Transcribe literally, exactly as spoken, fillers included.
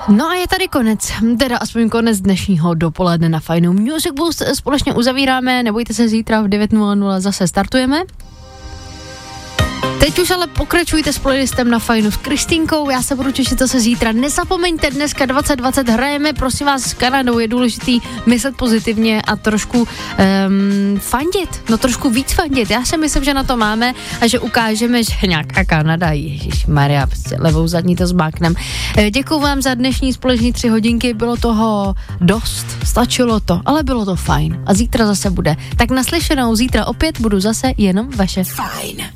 No a je tady konec, teda aspoň konec dnešního dopoledne na Fajnu Music Boost. Společně uzavíráme, nebojte se, zítra v devět nula nula zase startujeme. Teď už ale pokračujte s playlistem na Fajnu s Kristýnkou, já se budu těšit zase zítra. Nezapomeňte, dneska dvacet dvacet hrajeme, prosím vás, s Kanadou je důležitý myslet pozitivně a trošku um, fandit, no trošku víc fandit. Já si myslím, že na to máme a že ukážeme, že nějaká Kanada, ježišmarja, levou zadní to zmáknem. Děkuju vám za dnešní společný tři hodinky, bylo toho dost, stačilo to, ale bylo to fajn. A zítra zase bude. Tak naslyšenou, zítra opět budu zase jenom vaše Fajn.